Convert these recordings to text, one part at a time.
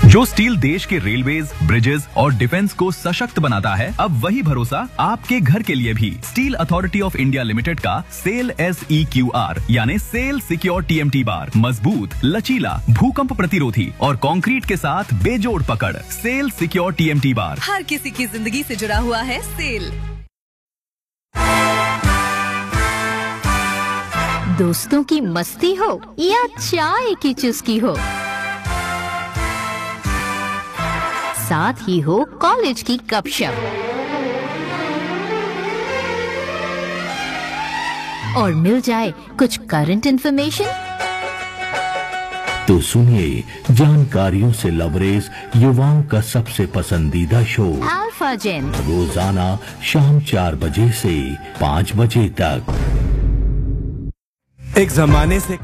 जो स्टील देश के रेलवेज, ब्रिजेस और डिफेंस को सशक्त बनाता है, अब वही भरोसा आपके घर के लिए भी। Steel authority of India limited का सेल SEQR यानी सेल सिक्योर TMT बार मजबूत, लचीला, भूकंप प्रतिरोधी और कंक्रीट के साथ बेजोड़ पकड़। सेल सिक्योर TMT बार हर किसी की जिंदगी से जुड़ा हुआ है। सेल। दोस्तों की मस्ती हो या चाय की चुस्की हो, साथ ही हो कॉलेज की गपशप और मिल जाए कुछ करंट इन्फॉर्मेशन, तो सुनिए जानकारियों से लबरेज युवाओं का सबसे पसंदीदा शो अल्फा जेन, रोजाना शाम 4 बजे से 5 बजे तक। एक जमाने से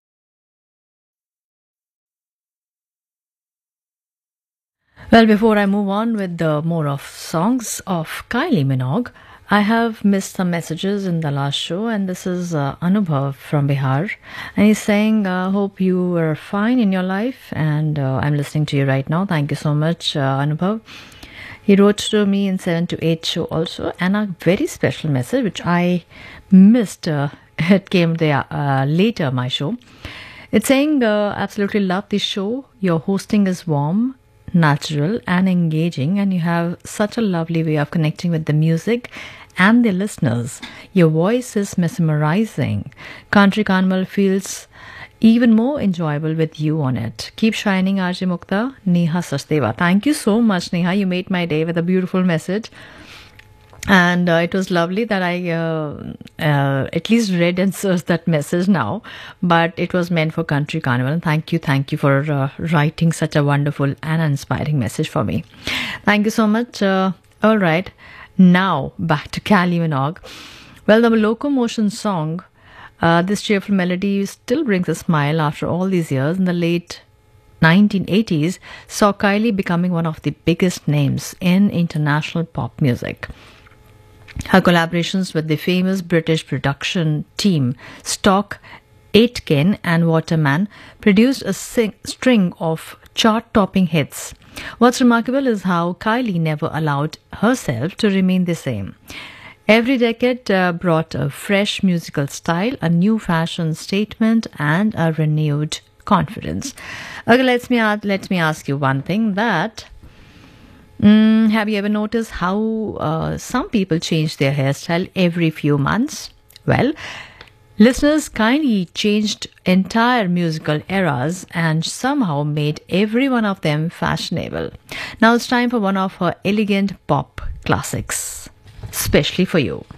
Well, before I move on with the more of songs of Kylie Minogue, I have missed some messages in the last show, and this is Anubhav from Bihar, and he's saying, hope you are fine in your life, and I'm listening to you right now. Thank you so much, Anubhav. He wrote to me in 7 to 8 show also, and a very special message which I missed. It came there later, my show. It's saying, absolutely love this show. Your hosting is warm, natural and engaging, and you have such a lovely way of connecting with the music and the listeners. Your voice is mesmerizing. Country Carnival feels even more enjoyable with you on it. Keep shining, RJ Mukta. Neha Sachdeva. Thank you so much, Neha. You made my day with a beautiful message. And it was lovely that I at least read and searched that message now. But it was meant for Country Carnival. And thank you for writing such a wonderful and inspiring message for me. Thank you so much. All right. Now, back to Kylie Minogue. Well, the Locomotion song, this cheerful melody still brings a smile after all these years. In the late 1980s, saw Kylie becoming one of the biggest names in international pop music. Her collaborations with the famous British production team Stock Aitken and Waterman produced a string of chart-topping hits. What's remarkable is how Kylie never allowed herself to remain the same. Every decade brought a fresh musical style, a new fashion statement, and a renewed confidence. Okay, let me ask you one thing that... have you ever noticed how some people change their hairstyle every few months? Well, listeners kindly changed entire musical eras and somehow made every one of them fashionable. Now it's time for one of her elegant pop classics, especially for you.